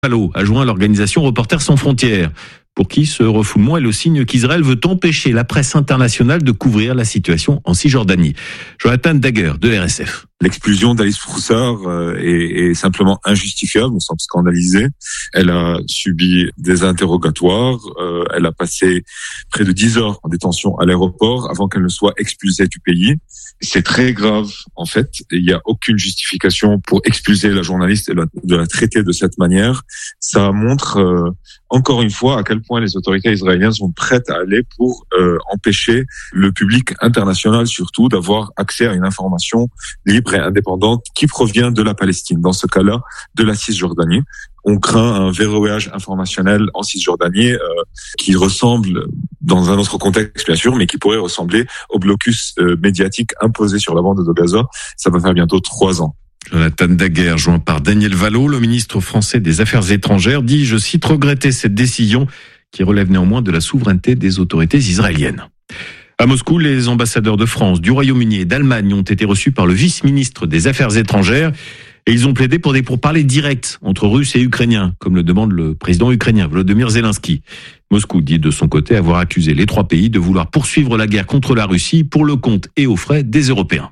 Valo a joint l'organisation Reporters sans frontières, pour qui ce refoulement est le signe qu'Israël veut empêcher la presse internationale de couvrir la situation en Cisjordanie. Jonathan Daguerre de RSF. L'expulsion d'Alice Froussard est simplement injustifiable, on semble scandalisé. Elle a subi des interrogatoires, elle a passé près de 10 heures en détention à l'aéroport avant qu'elle ne soit expulsée du pays. C'est très grave, en fait. Il n'y a aucune justification pour expulser la journaliste et de la traiter de cette manière. Ça montre encore une fois à quel point les autorités israéliennes sont prêtes à aller pour empêcher le public international surtout d'avoir accès à une information libre et indépendante qui provient de la Palestine, dans ce cas-là de la Cisjordanie. On craint un verrouillage informationnel en Cisjordanie qui ressemble, dans un autre contexte bien sûr, mais qui pourrait ressembler au blocus médiatique imposé sur la bande de Gaza. Ça va faire bientôt 3 ans. Jonathan Daguerre, joint par Daniel Valo, le ministre français des Affaires étrangères, dit, je cite, regretter cette décision qui relève néanmoins de la souveraineté des autorités israéliennes. À Moscou, les ambassadeurs de France, du Royaume-Uni et d'Allemagne ont été reçus par le vice-ministre des Affaires étrangères et ils ont plaidé pour des pourparlers directs entre Russes et Ukrainiens, comme le demande le président ukrainien Volodymyr Zelensky. Moscou dit de son côté avoir accusé les 3 pays de vouloir poursuivre la guerre contre la Russie pour le compte et aux frais des Européens.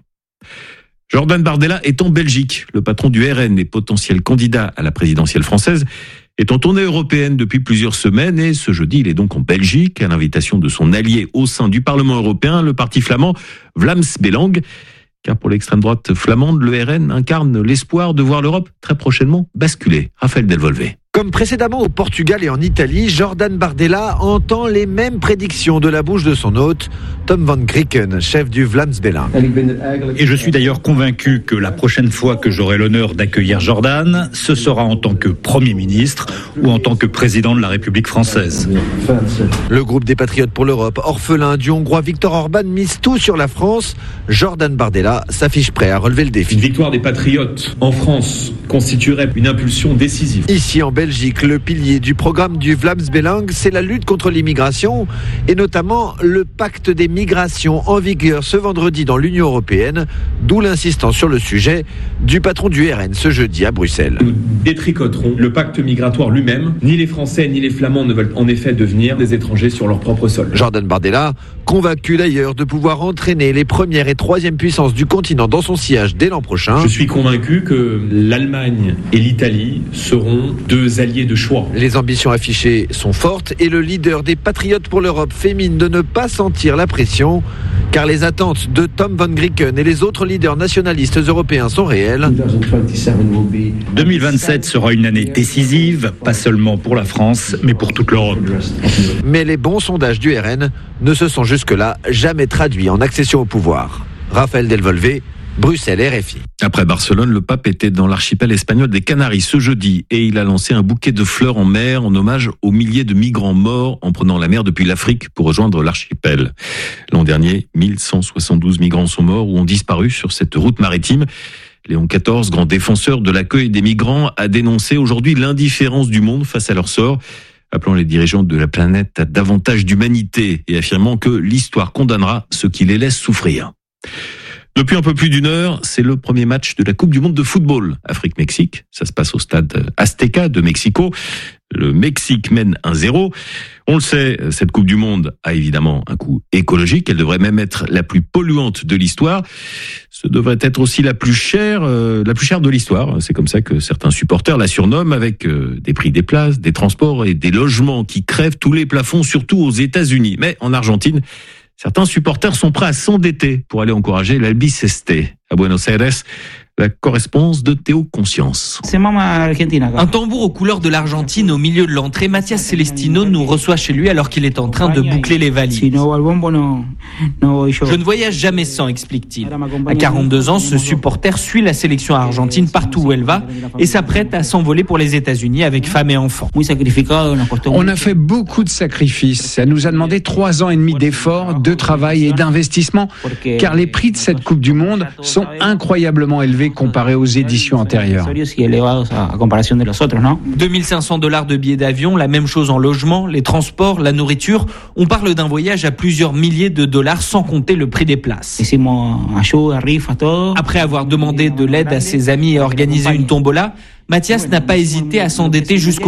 Jordan Bardella est en Belgique. Le patron du RN et potentiel candidat à la présidentielle française est en tournée européenne depuis plusieurs semaines et ce jeudi, il est donc en Belgique à l'invitation de son allié au sein du Parlement européen, le parti flamand Vlaams Belang. Car pour l'extrême droite flamande, le RN incarne l'espoir de voir l'Europe très prochainement basculer. Raphaël Delvolvé. Comme précédemment au Portugal et en Italie, Jordan Bardella entend les mêmes prédictions de la bouche de son hôte, Tom van Grieken, chef du Vlaams Belang. Et je suis d'ailleurs convaincu que la prochaine fois que j'aurai l'honneur d'accueillir Jordan, ce sera en tant que Premier ministre ou en tant que président de la République française. Le groupe des Patriotes pour l'Europe, orphelin du Hongrois Viktor Orban, mise tout sur la France. Jordan Bardella s'affiche prêt à relever le défi. Une victoire des Patriotes en France constituerait une impulsion décisive. Ici en Belgique, le pilier du programme du Vlaams Belang, c'est la lutte contre l'immigration et notamment le pacte des migrations en vigueur ce vendredi dans l'Union européenne, d'où l'insistance sur le sujet du patron du RN ce jeudi à Bruxelles. Nous détricoterons le pacte migratoire lui-même. Ni les Français ni les Flamands ne veulent en effet devenir des étrangers sur leur propre sol. Jordan Bardella, convaincu d'ailleurs de pouvoir entraîner les premières et troisième puissances du continent dans son sillage dès l'an prochain. Je suis convaincu que l'Allemagne et l'Italie seront 2 alliés de choix. Les ambitions affichées sont fortes et le leader des Patriotes pour l'Europe fait mine de ne pas sentir la pression, car les attentes de Tom van Grieken et les autres leaders nationalistes européens sont réelles. 2027 sera une année décisive, pas seulement pour la France, mais pour toute l'Europe. Mais les bons sondages du RN ne se sont jusque-là jamais traduits en accession au pouvoir. Raphaël Delvolvé, Bruxelles, RFI. Après Barcelone, le pape était dans l'archipel espagnol des Canaries ce jeudi et il a lancé un bouquet de fleurs en mer en hommage aux milliers de migrants morts en prenant la mer depuis l'Afrique pour rejoindre l'archipel. L'an dernier, 1172 migrants sont morts ou ont disparu sur cette route maritime. Léon XIV, grand défenseur de l'accueil des migrants, a dénoncé aujourd'hui l'indifférence du monde face à leur sort, appelant les dirigeants de la planète à davantage d'humanité et affirmant que l'histoire condamnera ceux qui les laissent souffrir. Depuis un peu plus d'1 heure, c'est le premier match de la Coupe du Monde de football Afrique-Mexique. Ça se passe au stade Azteca de Mexico. Le Mexique mène 1-0. On le sait, cette Coupe du Monde a évidemment un coût écologique. Elle devrait même être la plus polluante de l'histoire. Ce devrait être aussi la plus chère de l'histoire. C'est comme ça que certains supporters la surnomment, avec des prix des places, des transports et des logements qui crèvent tous les plafonds, surtout aux États-Unis. Mais en Argentine, certains supporters sont prêts à s'endetter pour aller encourager l'Albiceleste. À Buenos Aires, la correspondance de Théo Conscience. Un tambour aux couleurs de l'Argentine au milieu de l'entrée. Mathias Celestino nous reçoit chez lui alors qu'il est en train de boucler les valises. Je ne voyage jamais sans, explique-t-il. À 42 ans, ce supporter suit la sélection argentine partout où elle va et s'apprête à s'envoler pour les États-Unis avec femme et enfants. On a fait beaucoup de sacrifices. Ça nous a demandé 3 ans et demi d'efforts, de travail et d'investissement, car les prix de cette Coupe du Monde sont incroyablement élevés élevés comparés aux éditions antérieures. 2500 $ de billets d'avion, la même chose en logement, les transports, la nourriture. On parle d'un voyage à plusieurs milliers de dollars sans compter le prix des places. Après avoir demandé de l'aide à ses amis et organisé une tombola, Mathias n'a pas hésité à s'endetter jusqu'au